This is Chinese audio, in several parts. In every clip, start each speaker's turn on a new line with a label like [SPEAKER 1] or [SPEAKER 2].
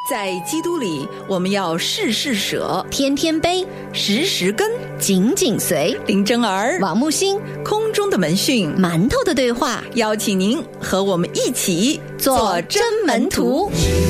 [SPEAKER 1] 在基督里，我们要事事舍，
[SPEAKER 2] 天天悲，
[SPEAKER 1] 时时跟，
[SPEAKER 2] 紧紧随。
[SPEAKER 1] 林真儿、
[SPEAKER 2] 王木星，
[SPEAKER 1] 空中的门讯，
[SPEAKER 2] 馒头的对话，
[SPEAKER 1] 邀请您和我们一起
[SPEAKER 2] 做真门徒。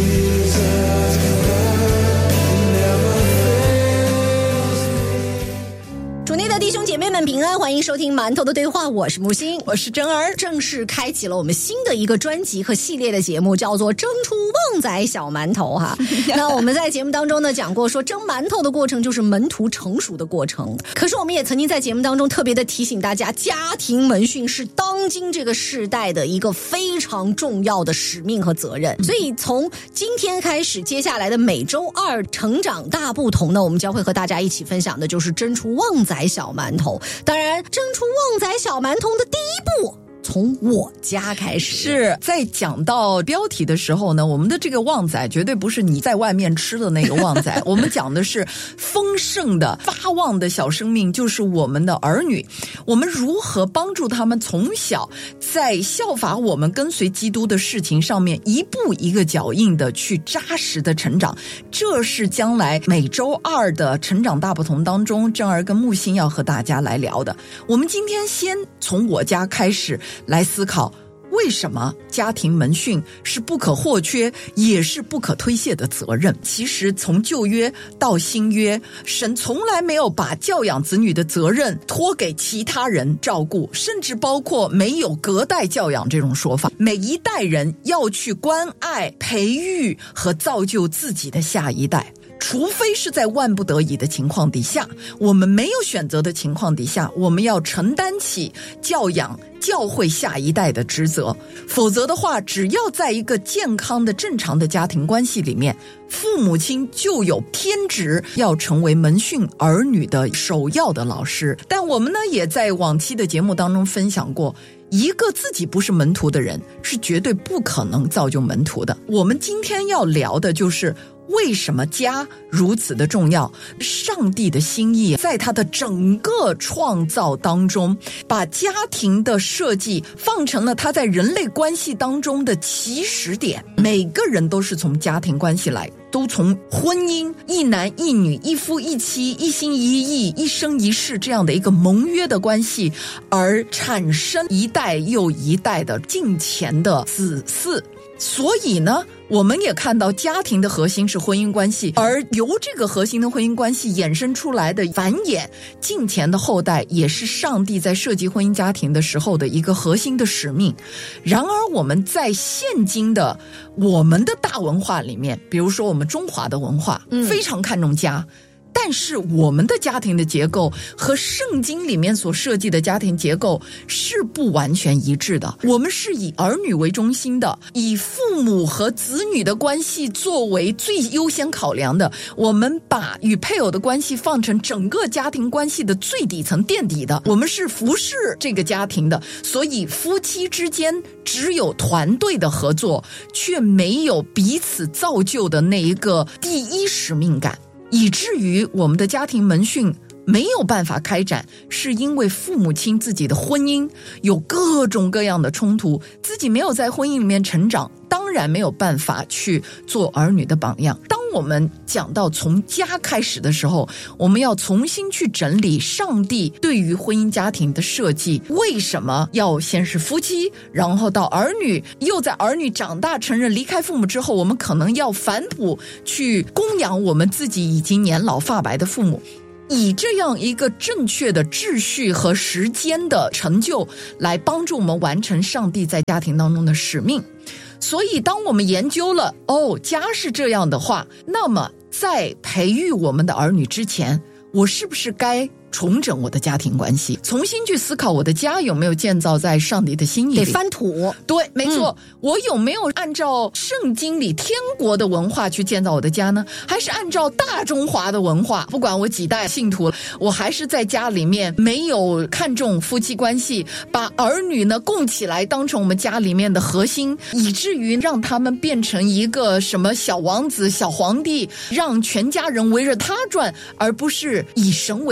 [SPEAKER 2] 主内的弟兄姐妹们平安，欢迎收听馒头的对话，我是木星，
[SPEAKER 1] 我是真儿。
[SPEAKER 2] 正式开启了我们新的一个专辑和系列的节目，叫做蒸出旺仔小馒头哈。那我们在节目当中呢讲过说，蒸馒头的过程就是门徒成熟的过程。可是我们也曾经在节目当中特别的提醒大家，家庭门训是当今这个世代的一个非常重要的使命和责任。所以从今天开始，接下来的每周二成长大不同呢，我们将会和大家一起分享的就是蒸出旺仔小馒头。当然，蒸出旺仔小馒头的第一步从我家开始。
[SPEAKER 1] 是在讲到标题的时候呢，我们的这个旺仔绝对不是你在外面吃的那个旺仔我们讲的是丰盛的发旺的小生命，就是我们的儿女。我们如何帮助他们从小在效法我们跟随基督的事情上面一步一个脚印的去扎实的成长，这是将来每周二的成长大不同当中正儿跟木星要和大家来聊的。我们今天先从我家开始来思考，为什么家庭门训是不可或缺也是不可推卸的责任。其实从旧约到新约，神从来没有把教养子女的责任托给其他人照顾，甚至包括没有隔代教养这种说法。每一代人要去关爱、培育和造就自己的下一代，除非是在万不得已的情况底下，我们没有选择的情况底下，我们要承担起教养教会下一代的职责。否则的话，只要在一个健康的正常的家庭关系里面，父母亲就有天职要成为门训儿女的首要的老师。但我们呢，也在往期的节目当中分享过，一个自己不是门徒的人是绝对不可能造就门徒的。我们今天要聊的就是为什么家如此的重要。上帝的心意在他的整个创造当中，把家庭的设计放成了他在人类关系当中的起始点。每个人都是从家庭关系来，都从婚姻一男一女一夫一妻一心一意一生一世这样的一个盟约的关系而产生一代又一代的敬虔的子嗣。所以呢，我们也看到家庭的核心是婚姻关系，而由这个核心的婚姻关系衍生出来的繁衍敬虔的后代，也是上帝在设计婚姻家庭的时候的一个核心的使命。然而我们在现今的我们的大文化里面，比如说我们中华的文化非常看重家，但是我们的家庭的结构和圣经里面所设计的家庭结构是不完全一致的。我们是以儿女为中心的，以父母和子女的关系作为最优先考量的。我们把与配偶的关系放成整个家庭关系的最底层垫底的。我们是服侍这个家庭的，所以夫妻之间只有团队的合作，却没有彼此造就的那一个第一使命感。以至于我们的家庭门训没有办法开展，是因为父母亲自己的婚姻有各种各样的冲突，自己没有在婚姻里面成长，当然没有办法去做儿女的榜样。当我们讲到从家开始的时候，我们要重新去整理上帝对于婚姻家庭的设计。为什么要先是夫妻，然后到儿女，又在儿女长大成人离开父母之后，我们可能要反哺去供养我们自己已经年老发白的父母。以这样一个正确的秩序和时间的成就来帮助我们完成上帝在家庭当中的使命。所以当我们研究了家是这样的话，那么在培育我们的儿女之前，我是不是该重整我的家庭关系，重新去思考我的家有没有建造在上帝的心意里，
[SPEAKER 2] 得翻土。
[SPEAKER 1] 对，没错，我有没有按照圣经里天国的文化去建造我的家呢？还是按照大中华的文化，不管我几代信徒，我还是在家里面没有看重夫妻关系，把儿女呢供起来当成我们家里面的核心，以至于让他们变成一个什么小王子小皇帝，让全家人围着他转，而不是以神为中心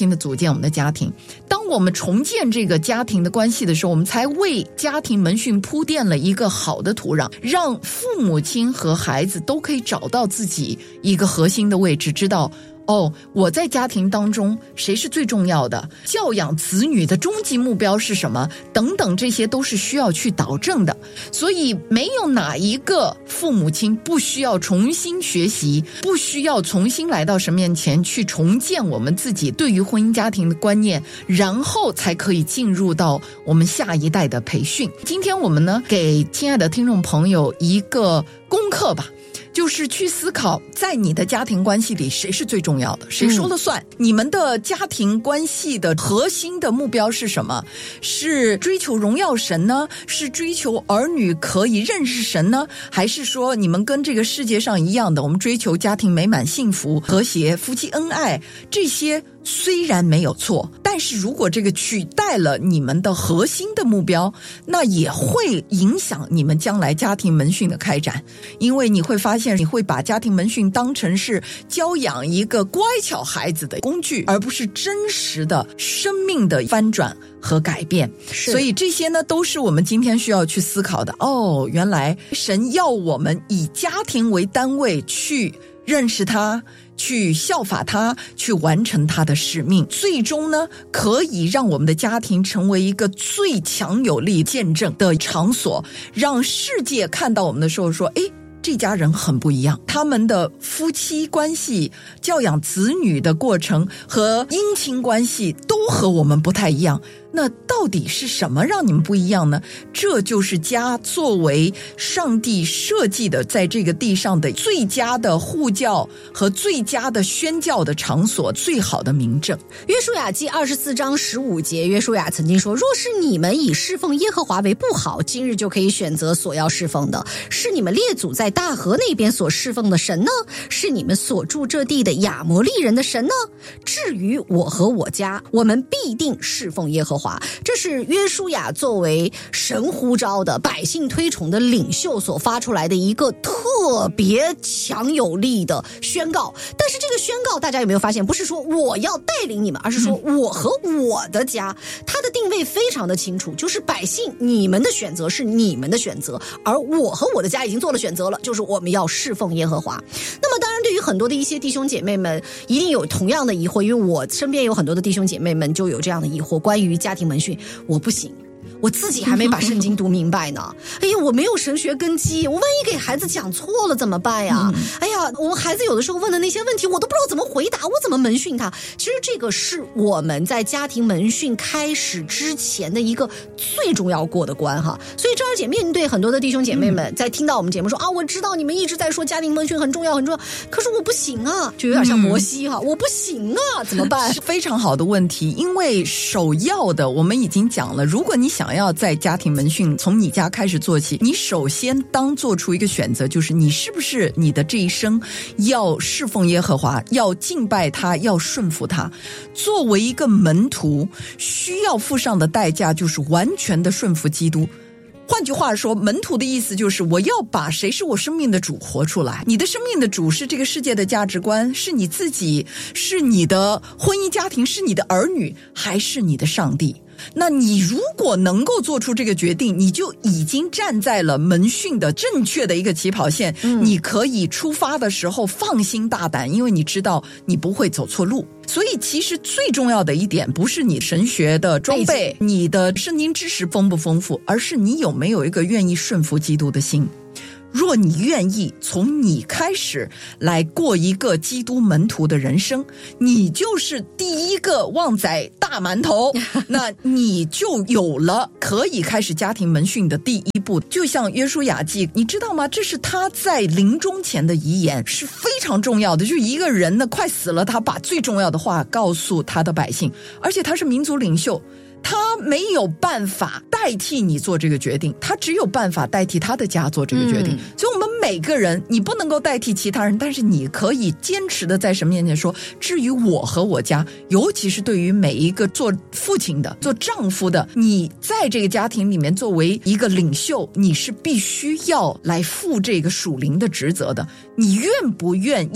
[SPEAKER 1] 新的组建我们的家庭。当我们重建这个家庭的关系的时候，我们才为家庭门训铺垫了一个好的土壤，让父母亲和孩子都可以找到自己一个核心的位置，知道我在家庭当中谁是最重要的，教养子女的终极目标是什么等等，这些都是需要去导正的。所以没有哪一个父母亲不需要重新学习，不需要重新来到神面前去重建我们自己对于婚姻家庭的观念，然后才可以进入到我们下一代的培训。今天我们呢，给亲爱的听众朋友一个功课吧，就是去思考在你的家庭关系里谁是最重要的，谁说了算。你们的家庭关系的核心的目标是什么？是追求荣耀神呢？是追求儿女可以认识神呢？还是说你们跟这个世界上一样的，我们追求家庭美满幸福和谐，夫妻恩爱，这些虽然没有错，但是如果这个取代了你们的核心的目标，那也会影响你们将来家庭门训的开展。因为你会发现，你会把家庭门训当成是教养一个乖巧孩子的工具，而不是真实的生命的翻转和改变。所以这些呢，都是我们今天需要去思考的。原来神要我们以家庭为单位去认识他，去效法他，去完成他的使命，最终呢，可以让我们的家庭成为一个最强有力见证的场所，让世界看到我们的时候说，这家人很不一样，他们的夫妻关系、教养子女的过程和姻亲关系都和我们不太一样。那到底是什么让你们不一样呢？这就是家作为上帝设计的在这个地上的最佳的护教和最佳的宣教的场所，最好的明证。
[SPEAKER 2] 约书亚记24章15节，约书亚曾经说，若是你们以侍奉耶和华为不好，今日就可以选择所要侍奉的，是你们列祖在大河那边所侍奉的神呢？是你们所住这地的亚摩利人的神呢？至于我和我家，我们必定侍奉耶和华。这是约书亚作为神呼召的百姓推崇的领袖所发出来的一个特别强有力的宣告。但是这个宣告大家有没有发现，不是说我要带领你们，而是说我和我的家，它的定位非常的清楚，就是百姓你们的选择是你们的选择，而我和我的家已经做了选择了，就是我们要侍奉耶和华。那么当然对于很多的一些弟兄姐妹们一定有同样的疑惑，因为我身边有很多的弟兄姐妹们就有这样的疑惑，关于家庭门训，我不行，我自己还没把圣经读明白呢。我没有神学根基，我万一给孩子讲错了怎么办呀？我们孩子有的时候问的那些问题，我都不知道怎么回答，我怎么门训他？其实这个是我们在家庭门训开始之前的一个最重要过的关哈。所以赵儿姐面对很多的弟兄姐妹们在听到我们节目说我知道你们一直在说家庭门训很重要很重要，可是我不行啊，就有点像摩西哈，我不行啊，怎么办？
[SPEAKER 1] 是非常好的问题，因为首要的我们已经讲了，如果你想要在家庭门训从你家开始做起，你首先当做出一个选择，就是你是不是你的这一生要侍奉耶和华，要敬拜他，要顺服他。作为一个门徒，需要付上的代价就是完全的顺服基督。换句话说，门徒的意思就是我要把谁是我生命的主活出来。你的生命的主是这个世界的价值观，是你自己，是你的婚姻家庭，是你的儿女，还是你的上帝？那你如果能够做出这个决定，你就已经站在了门训的正确的一个起跑线，你可以出发的时候放心大胆，因为你知道你不会走错路。所以其实最重要的一点不是你神学的装备，你的圣经知识丰不丰富，而是你有没有一个愿意顺服基督的心。若你愿意从你开始来过一个基督门徒的人生，你就是第一个旺仔大馒头，那你就有了可以开始家庭门训的第一步。就像约书亚记，你知道吗？这是他在临终前的遗言，是非常重要的。就一个人呢快死了，他把最重要的话告诉他的百姓，而且他是民族领袖，他没有办法代替你做这个决定，他只有办法代替他的家做这个决定。所以我们每个人，你不能够代替其他人，但是你可以坚持的在神面前说，至于我和我家，尤其是对于每一个做父亲的、做丈夫的，你在这个家庭里面作为一个领袖，你是必须要来负这个属灵的职责的。你愿不愿意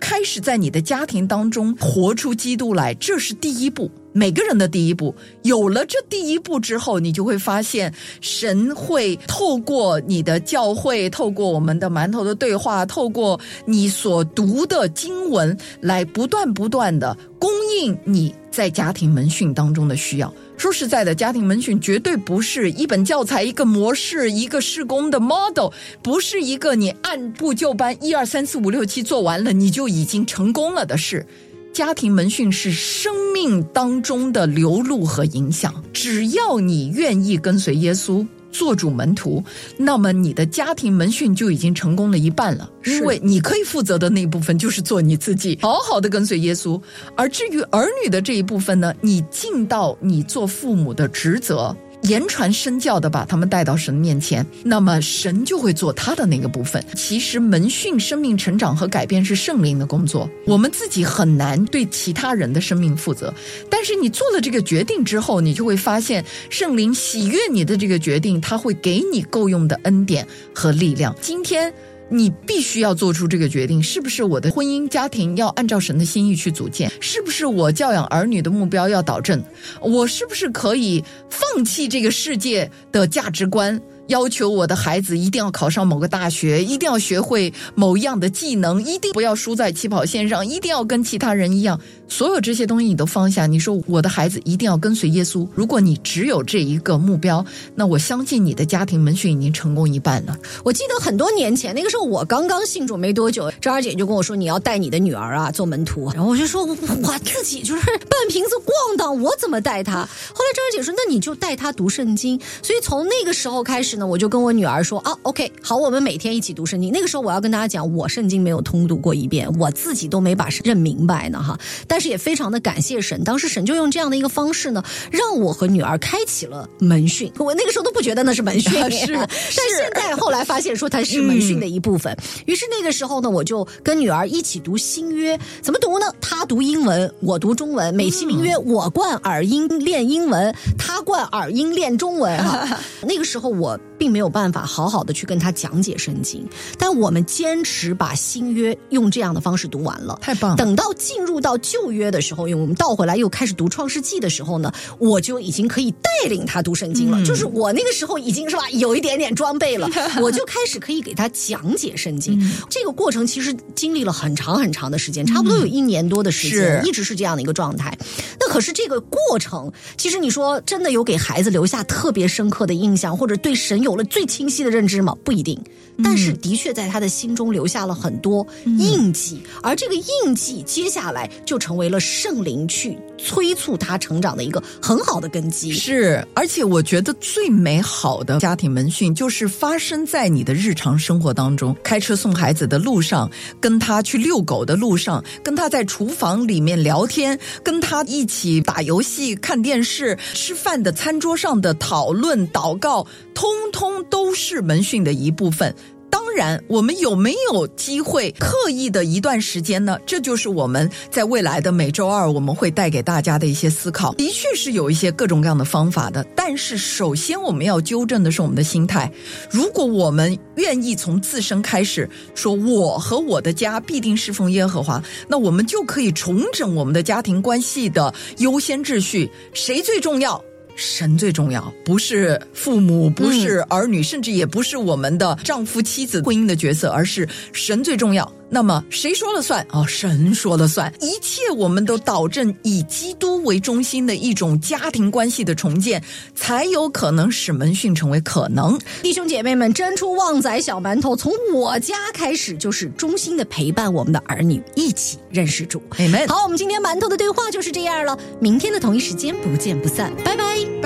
[SPEAKER 1] 开始在你的家庭当中活出基督来，这是第一步，每个人的第一步。有了这第一步之后，你就会发现神会透过你的教会，透过我们的馒头的对话，透过你所读的经文，来不断的供应你在家庭门训当中的需要。说实在的，家庭门训绝对不是一本教材，一个模式，一个事工的 model， 不是一个你按部就班1、2、3、4、5、6、7做完了你就已经成功了的事。家庭门训是生命当中的流露和影响，只要你愿意跟随耶稣做主门徒，那么你的家庭门训就已经成功了一半了，因为你可以负责的那一部分就是做你自己，好好的跟随耶稣。而至于儿女的这一部分呢，你尽到你做父母的职责，言传身教的把他们带到神面前，那么神就会做他的那个部分。其实门训生命成长和改变是圣灵的工作，我们自己很难对其他人的生命负责，但是你做了这个决定之后，你就会发现圣灵喜悦你的这个决定，他会给你够用的恩典和力量。今天你必须要做出这个决定，是不是我的婚姻家庭要按照神的心意去组建？是不是我教养儿女的目标要导正？我是不是可以放弃这个世界的价值观，要求我的孩子一定要考上某个大学，一定要学会某样的技能，一定不要输在起跑线上，一定要跟其他人一样？所有这些东西你都放下，你说我的孩子一定要跟随耶稣。如果你只有这一个目标，那我相信你的家庭门训已经成功一半了。
[SPEAKER 2] 我记得很多年前，那个时候我刚刚信主没多久，张二姐就跟我说你要带你的女儿啊做门徒，然后我就说我自己就是半瓶子咣当，我怎么带她？后来张二姐说那你就带她读圣经。所以从那个时候开始呢，我就跟我女儿说啊 OK 好，我们每天一起读圣经。那个时候我要跟大家讲，我圣经没有通读过一遍，我自己都没把认明白呢哈。但是也非常的感谢神，当时神就用这样的一个方式呢，让我和女儿开启了门训。我那个时候都不觉得那是门训，但现在后来发现说它是门训的一部分。于是那个时候呢，我就跟女儿一起读新约。怎么读呢？她读英文，我读中文，美其名曰我灌耳音练英文，她灌耳音练中文哈。那个时候我并没有办法好好的去跟她讲解圣经，但我们坚持把新约用这样的方式读完了，
[SPEAKER 1] 太棒了。
[SPEAKER 2] 等到进入到旧约的时候，因为我们倒回来又开始读创世纪的时候呢，我就已经可以带领他读圣经了。就是我那个时候已经是吧，有一点点装备了，我就开始可以给他讲解圣经。这个过程其实经历了很长很长的时间，差不多有1年多的时间，一直是这样的一个状态。那可是这个过程，其实你说真的有给孩子留下特别深刻的印象，或者对神有了最清晰的认知吗？不一定。但是的确在他的心中留下了很多印记，而这个印记接下来就成为了圣灵去催促他成长的一个很好的根基。
[SPEAKER 1] 是，而且我觉得最美好的家庭门训就是发生在你的日常生活当中，开车送孩子的路上，跟他去遛狗的路上，跟他在厨房里面聊天，跟他一起打游戏看电视，吃饭的餐桌上的讨论祷告，通通都是门训的一部分。当然我们有没有机会刻意的一段时间呢？这就是我们在未来的每周二我们会带给大家的一些思考。的确是有一些各种各样的方法的，但是首先我们要纠正的是我们的心态。如果我们愿意从自身开始说我和我的家必定侍奉耶和华，那我们就可以重整我们的家庭关系的优先秩序。谁最重要？神最重要，不是父母，不是儿女，甚至也不是我们的丈夫妻子婚姻的角色，而是神最重要。那么谁说了算？神说了算。一切我们都导正以基督为中心的一种家庭关系的重建，才有可能使门训成为可能。
[SPEAKER 2] 弟兄姐妹们，真出旺仔小馒头从我家开始，就是衷心的陪伴我们的儿女一起认识主。
[SPEAKER 1] Amen。
[SPEAKER 2] 好，我们今天馒头的对话就是这样了，明天的同一时间不见不散，拜拜。